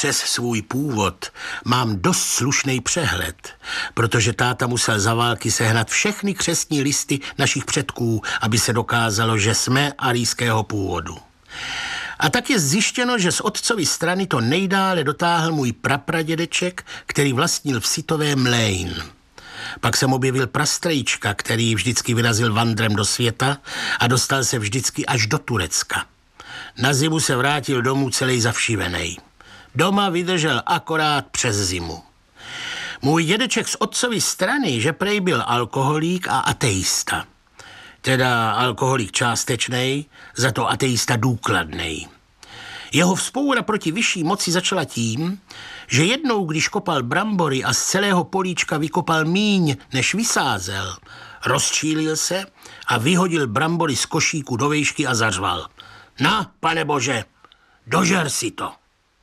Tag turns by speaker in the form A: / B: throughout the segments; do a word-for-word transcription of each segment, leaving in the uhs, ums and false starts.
A: přes svůj původ mám dost slušný přehled, protože táta musel za války sehnat všechny křestní listy našich předků, aby se dokázalo, že jsme arijského původu. A tak je zjištěno, že z otcovy strany to nejdále dotáhl můj prapradědeček, který vlastnil v Sitové mlejn. Pak jsem objevil prastrejčka, který vždycky vyrazil vandrem do světa a dostal se vždycky až do Turecka. Na zimu se vrátil domů celý zavšivenej. Doma vydržel akorát přes zimu. Můj dědeček z otcovy strany, že prej byl alkoholík a ateista. Teda alkoholík částečnej, za to ateista důkladnej. Jeho vzpoura proti vyšší moci začala tím, že jednou, když kopal brambory a z celého políčka vykopal míň, než vysázel, rozčílil se a vyhodil brambory z košíku do vejšky a zařval. Na, pane bože, dožer si to.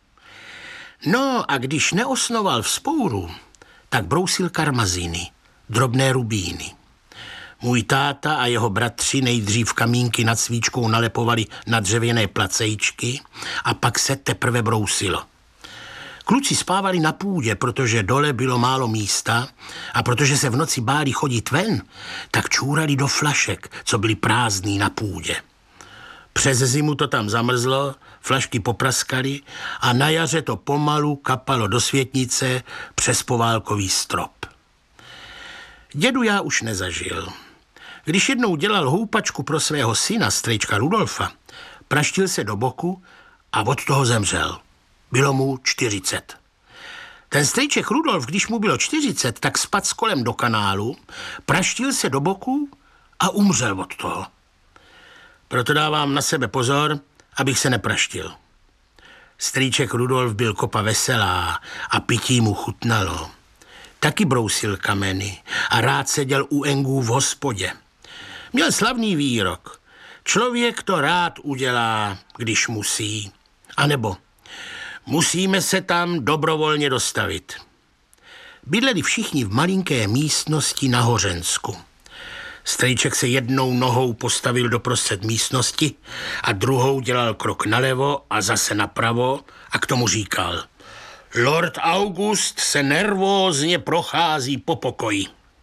A: No a když neosnoval vzpouru, tak brousil karmaziny, drobné rubíny. Můj táta a jeho bratři nejdřív kamínky nad svíčkou nalepovali na dřevěné placejčky a pak se teprve brousilo. Kluci spávali na půdě, protože dole bylo málo místa a protože se v noci báli chodit ven, tak čůrali do flašek, co byly prázdný na půdě. Přes zimu to tam zamrzlo, flašky popraskaly a na jaře to pomalu kapalo do světnice přes poválkový strop. Dědu já už nezažil. Když jednou dělal houpačku pro svého syna, strejčka Rudolfa, praštil se do boku a od toho zemřel. Bylo mu čtyřicet. Ten strejček Rudolf, když mu bylo čtyřicet, tak spadl s kolem do kanálu, praštil se do boku a umřel od toho. Proto dávám na sebe pozor, abych se nepraštil. Strýček Rudolf byl kopa veselá a pití mu chutnalo. Taky brousil kameny a rád seděl u engů v hospodě. Měl slavný výrok. Člověk to rád udělá, když musí. A nebo musíme se tam dobrovolně dostavit. Bydleli všichni v malinké místnosti na Hořensku. Strejček se jednou nohou postavil doprostřed místnosti a druhou dělal krok nalevo a zase napravo a k tomu říkal: Lord August se nervózně prochází po pokoji.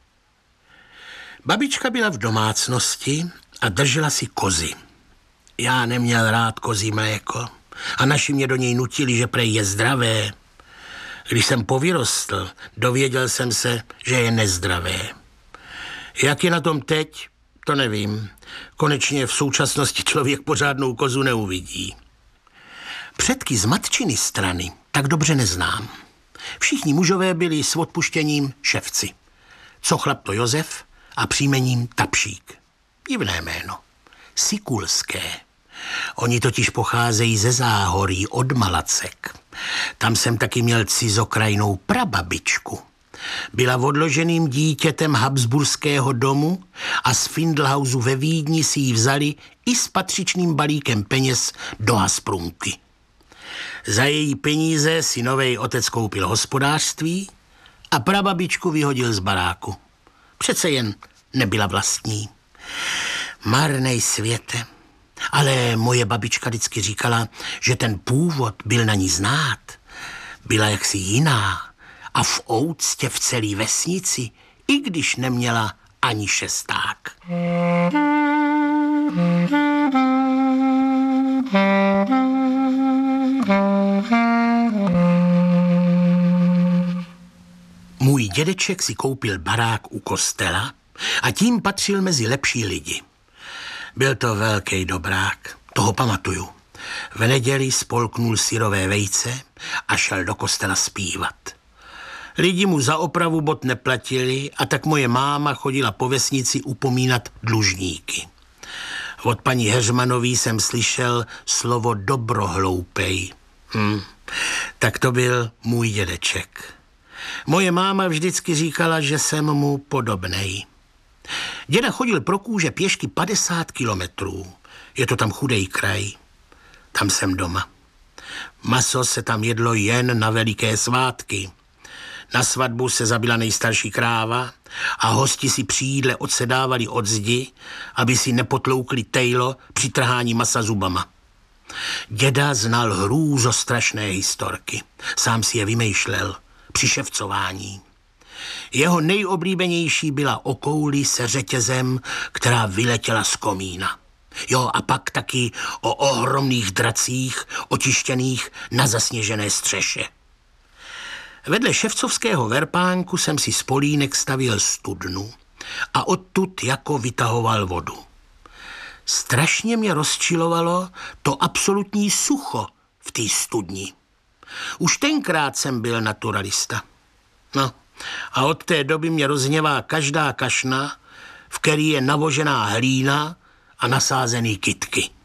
A: Babička byla v domácnosti a držela si kozy. Já neměl rád kozí mléko a naši mě do něj nutili, že prej je zdravé. Když jsem povyrostl, dověděl jsem se, že je nezdravé. Jak je na tom teď, to nevím. Konečně v současnosti člověk pořádnou kozu neuvidí. Předky z matčiny strany tak dobře neznám. Všichni mužové byli s odpuštěním ševci. Co chlap to Josef a příjmením Tapšík. Divné jméno. Sikulské. Oni totiž pocházejí ze Záhoří od Malacek. Tam jsem taky měl cizokrajnou prababičku. Byla odloženým dítětem habsburského domu a z Findlhausu ve Vídni si ji vzali i s patřičným balíkem peněz do Hasprunky. Za její peníze si novej otec koupil hospodářství a prababičku vyhodil z baráku. Přece jen nebyla vlastní. Marnej světe. Ale moje babička vždycky říkala, že ten původ byl na ní znát. Byla jaksi jiná a v ouctě v celé vesnici, i když neměla ani šesták. Můj dědeček si koupil barák u kostela a tím patřil mezi lepší lidi. Byl to velký dobrák, toho pamatuju. V neděli spolknul syrové vejce a šel do kostela zpívat. Lidi mu za opravu bot neplatili a tak moje máma chodila po vesnici upomínat dlužníky. Od paní Heřmanový jsem slyšel slovo dobrohloupej. Hm, tak to byl můj dědeček. Moje máma vždycky říkala, že jsem mu podobnej. Děda chodil pro kůže pěšky padesát kilometrů. Je to tam chudej kraj. Tam jsem doma. Maso se tam jedlo jen na veliké svátky. Na svatbu se zabila nejstarší kráva a hosti si při jídle odsedávali od zdi, aby si nepotloukli tejlo při trhání masa zubama. Děda znal hrůzostrašné historky. Sám si je vymýšlel při ševcování. Jeho nejoblíbenější byla o kouli se řetězem, která vyletěla z komína. Jo, a pak taky o ohromných dracích, otištěných na zasněžené střeše. Vedle ševcovského verpánku jsem si z polínek stavěl studnu a odtud jako vytahoval vodu. Strašně mě rozčilovalo to absolutní sucho v té studni. Už tenkrát jsem byl naturalista. No, a od té doby mě rozhněvá každá kašna, v který je navožená hlína a nasázený kytky.